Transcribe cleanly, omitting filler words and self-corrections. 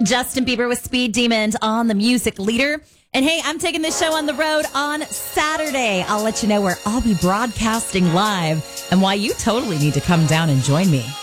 Justin Bieber with Speed Demons on the Music Leader. And hey, I'm taking this show on the road on Saturday. I'll let you know where I'll be broadcasting live and why you totally need to come down and join me.